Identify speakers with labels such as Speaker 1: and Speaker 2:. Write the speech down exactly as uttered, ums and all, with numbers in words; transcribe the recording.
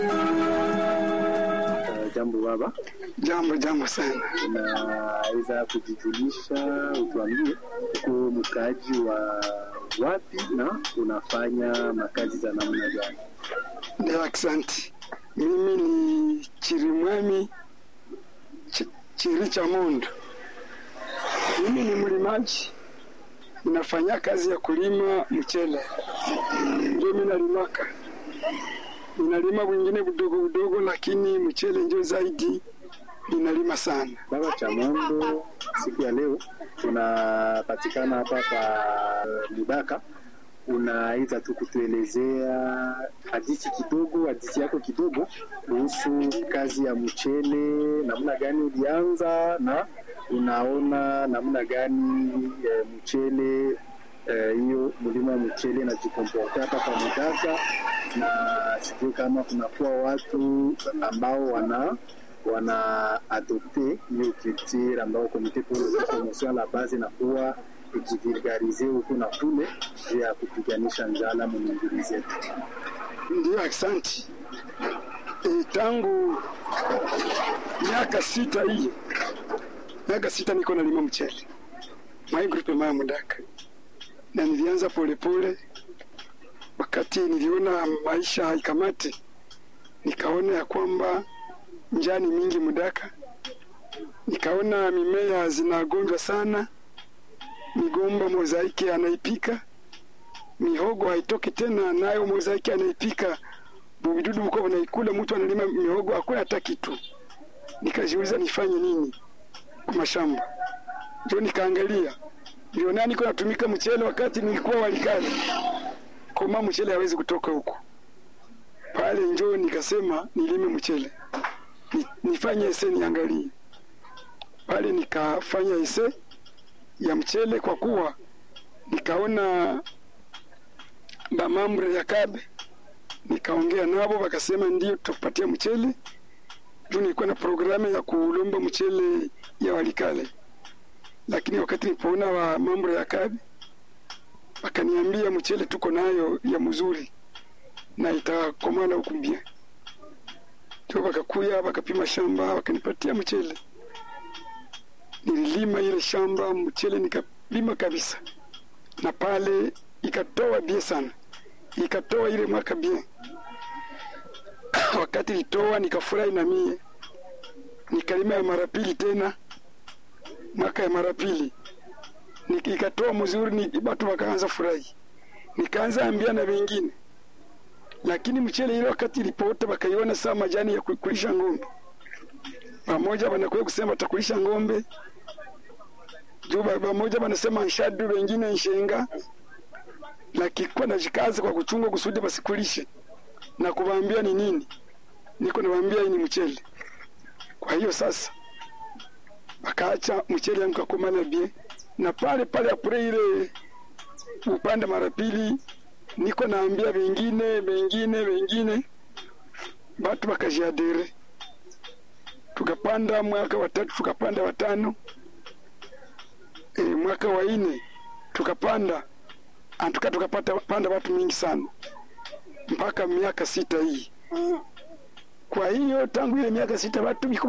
Speaker 1: Jambo baba.
Speaker 2: Jambo jambo sana.
Speaker 1: Unaweza kujijulisha, utuambie uko mkaaji wa wapi na unafanya makazi za namna gani?
Speaker 2: Ndio, asante. Mimi ni Chirimwami Ch Chiricha Mondo. Mimi ni mlimaji. Ninafanya kazi ya kulima mchele. Ndio mimi nalimaka. Ninalima wengine budogo budogo, lakini mchele ndio zaidi ninalima sana.
Speaker 1: Baba Chamondo, siku ya leo tunapatikana hapa pa Mudaka. Unaweza tu kutuelezea hadithi kidogo, hadithi yako kidogo kuhusu kazi ya mchele, namna gani ulianza na unaona namna gani e, mchele hiyo e, mlima mchele na jikomporta hapa pa Mudaka, na sijui kama kunakuwa watu ambao wana wana adopte hiyo culture ambao komite pour la promotion la base na kuwa ikivulgarize huko na kule ya kupiganisha njala mwingine zetu.
Speaker 2: Ndio, asante. E, tangu miaka sita hii miaka sita niko na lima mchele mai grupe maya Mudaka, na nilianza polepole. Wakati niliona maisha haikamati, nikaona ya kwamba njani mingi Mudaka, nikaona mimea zinagonjwa sana, migomba mozaiki anaipika, mihogo haitoki tena, nayo mozaiki anaipika, bubidudu mko wanaikula, mtu analima mihogo hakuna hata kitu. Nikajiuliza nifanye nini kwa mashamba. Ndio nikaangalia, ndio nani niko natumika mchele wakati nilikuwa Walikale. Koma mchele hawezi kutoka huko. Pale njoo nikasema nilime mchele. Ni, nifanye ese niangalie. Pale nikafanya ese ya mchele, kwa kuwa nikaona bamambre ya Kabe, nikaongea nabo wakasema ndio tupatie mchele. Ndio nilikuwa na programu ya kulomba mchele ya Walikale. Lakini wakati nilipoona wa mambo ya Kabe, wakaniambia mchele tuko nayo ya mzuri na itakomana ukumbia. Ndio wakakuya wakapima shamba wakanipatia mchele. Nililima ile shamba mchele nikalima kabisa, na pale ikatoa bie sana, ikatoa ile mwaka bie. Wakati ilitoa nikafurahi na mie, nikalima ya mara pili tena, mwaka ya mara pili nikikatoa mzuri, ni watu wakaanza furahi, nikaanza ambia na wengine. Lakini mchele ile wakati ilipota wakaiona saa majani ya kukulisha ngombe, pamoja wanakuwa kusema watakulisha ngombe, juba pamoja wanasema nshadu, wengine nshenga, lakini kwa najikaza kwa kuchunga kusudi basikulishe na kuwaambia ni nini, niko nawaambia hii ni mchele. Kwa hiyo sasa akaacha mchele yangu kakomana bie, na pale pale apure ile upande mara pili niko naambia wengine wengine wengine, watu wakajiadere, tukapanda mwaka wa tatu, tukapanda watano, e, mwaka wa nne tukapanda antuka tukapata panda watu mingi sana mpaka miaka sita hii. Kwa hiyo tangu ile miaka sita watu